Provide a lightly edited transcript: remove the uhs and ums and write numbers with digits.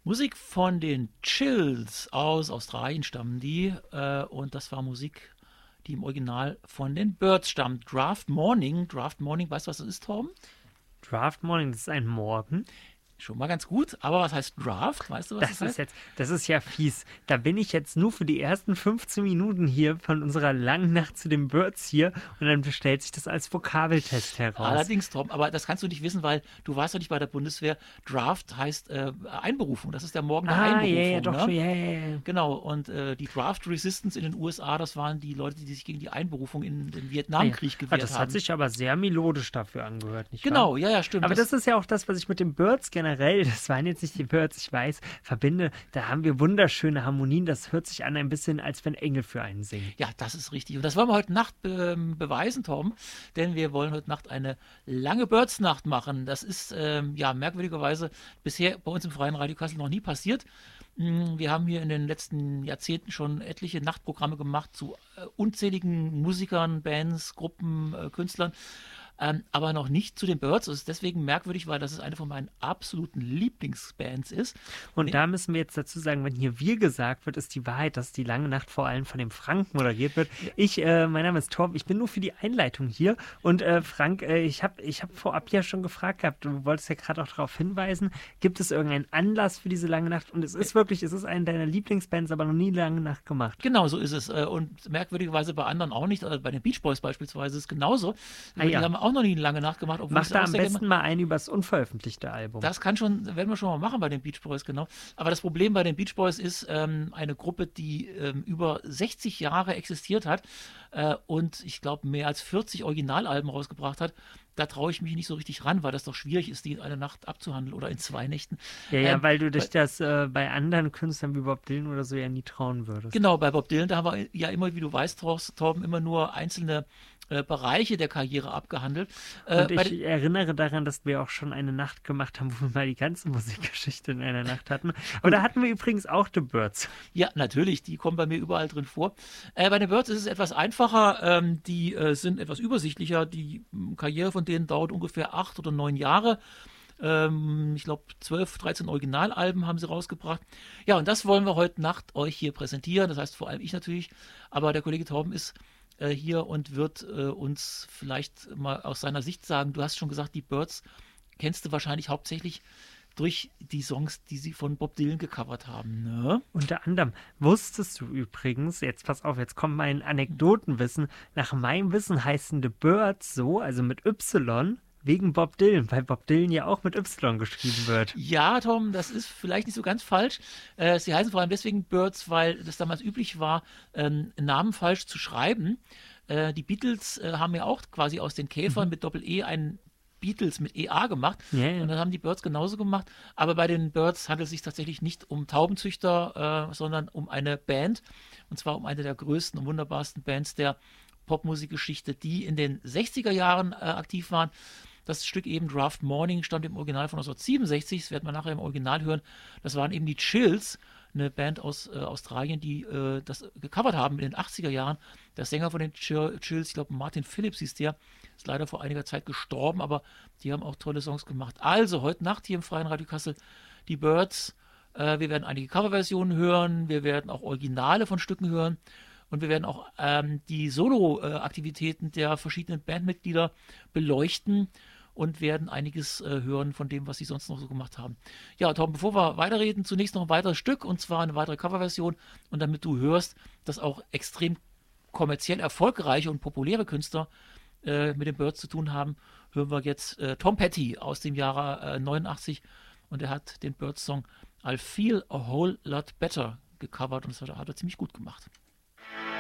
Musik von den Chills aus Australien stammen die. Und das war Musik, die im Original von den Byrds stammt. Draft Morning. Draft Morning, weißt du, was das ist, Torben? Draft Morning, das ist ein Morgen. Schon mal ganz gut. Aber was heißt Draft? Weißt du, was das heißt? Das ist ja fies. Da bin ich jetzt nur für die ersten 15 Minuten hier von unserer langen Nacht zu den Birds hier und dann stellt sich das als Vokabeltest heraus. Allerdings, Tom, aber das kannst du nicht wissen, weil du warst ja nicht bei der Bundeswehr. Draft heißt Einberufung. Das ist der Morgen der Einberufung. Ja, doch, ne? ja. Genau, und die Draft Resistance in den USA, das waren die Leute, die sich gegen die Einberufung in den Vietnamkrieg gewehrt haben. Das hat sich aber sehr melodisch dafür angehört, nicht wahr? Genau, ja, stimmt. Aber das ist ja auch das, was ich mit den Birds generell, das waren jetzt nicht die Birds, ich weiß, verbinde. Da haben wir wunderschöne Harmonien. Das hört sich an ein bisschen, als wenn Engel für einen singen. Ja, das ist richtig. Und das wollen wir heute Nacht beweisen, Tom. Denn wir wollen heute Nacht eine lange Birds-Nacht machen. Das ist, ja, merkwürdigerweise bisher bei uns im Freien Radio Kassel noch nie passiert. Wir haben hier in den letzten Jahrzehnten schon etliche Nachtprogramme gemacht zu unzähligen Musikern, Bands, Gruppen, Künstlern. Aber noch nicht zu den Byrds. Das ist deswegen merkwürdig, weil das eine von meinen absoluten Lieblingsbands ist. Und da müssen wir jetzt dazu sagen, wenn hier wir gesagt wird, ist die Wahrheit, dass die lange Nacht vor allem von dem Frank moderiert wird. Mein Name ist Torben, ich bin nur für die Einleitung hier. Und Frank, ich hab vorab ja schon gefragt gehabt, du wolltest ja gerade auch darauf hinweisen, gibt es irgendeinen Anlass für diese lange Nacht? Und es ist eine deiner Lieblingsbands, aber noch nie lange Nacht gemacht. Genau, so ist es. Und merkwürdigerweise bei anderen auch nicht. Bei den Beach Boys beispielsweise ist es genauso. Die haben auch noch nie eine lange Nacht gemacht. Mach da am besten mal einen übers unveröffentlichte Album. Das werden wir schon mal machen bei den Beach Boys, genau. Aber das Problem bei den Beach Boys ist eine Gruppe, die über 60 Jahre existiert hat und ich glaube mehr als 40 Originalalben rausgebracht hat. Da traue ich mich nicht so richtig ran, weil das doch schwierig ist, die in einer Nacht abzuhandeln oder in 2 Nächten. Ja, weil du dich das bei anderen Künstlern wie Bob Dylan oder so ja nie trauen würdest. Genau, bei Bob Dylan, da haben wir ja immer, wie du weißt, Torben, immer nur einzelne Bereiche der Karriere abgehandelt. Und ich erinnere daran, dass wir auch schon eine Nacht gemacht haben, wo wir mal die ganze Musikgeschichte in einer Nacht hatten. Und da hatten wir übrigens auch The Byrds. Ja, natürlich, die kommen bei mir überall drin vor. Bei den Byrds ist es etwas einfacher, die sind etwas übersichtlicher. Die Karriere von denen dauert ungefähr 8 oder 9 Jahre. Ich glaube 12, 13 Originalalben haben sie rausgebracht. Ja, und das wollen wir heute Nacht euch hier präsentieren. Das heißt vor allem ich natürlich, aber der Kollege Torben ist hier und wird uns vielleicht mal aus seiner Sicht sagen, du hast schon gesagt, die Byrds kennst du wahrscheinlich hauptsächlich durch die Songs, die sie von Bob Dylan gecovert haben, ne? Unter anderem. Wusstest du übrigens, jetzt pass auf, jetzt kommt mein Anekdotenwissen, nach meinem Wissen heißen The Byrds so, also mit Y, wegen Bob Dylan, weil Bob Dylan ja auch mit Y geschrieben wird. Ja, Tom, das ist vielleicht nicht so ganz falsch. Sie heißen vor allem deswegen Byrds, weil das damals üblich war, Namen falsch zu schreiben. Die Beatles haben ja auch quasi aus den Käfern mit Doppel-E einen Beatles mit EA gemacht. Yeah. Und dann haben die Byrds genauso gemacht. Aber bei den Byrds handelt es sich tatsächlich nicht um Taubenzüchter, sondern um eine Band. Und zwar um eine der größten und wunderbarsten Bands der Popmusikgeschichte, die in den 60er Jahren aktiv waren. Das Stück eben Draft Morning stammt im Original von 1967, das werden wir nachher im Original hören. Das waren eben die Chills, eine Band aus Australien, die das gecovert haben in den 80er Jahren. Der Sänger von den Chills, ich glaube Martin Phillips hieß der, ist leider vor einiger Zeit gestorben, aber die haben auch tolle Songs gemacht. Also heute Nacht hier im Freien Radio Kassel die Byrds. Wir werden einige Coverversionen hören, wir werden auch Originale von Stücken hören. Und wir werden auch die Solo-Aktivitäten der verschiedenen Bandmitglieder beleuchten und werden einiges hören von dem, was sie sonst noch so gemacht haben. Ja, Tom, bevor wir weiterreden, zunächst noch ein weiteres Stück, und zwar eine weitere Coverversion. Und damit du hörst, dass auch extrem kommerziell erfolgreiche und populäre Künstler mit den Byrds zu tun haben, hören wir jetzt Tom Petty aus dem Jahre 89. Und er hat den Byrds-Song I'll Feel a Whole Lot Better gecovert und das hat er ziemlich gut gemacht.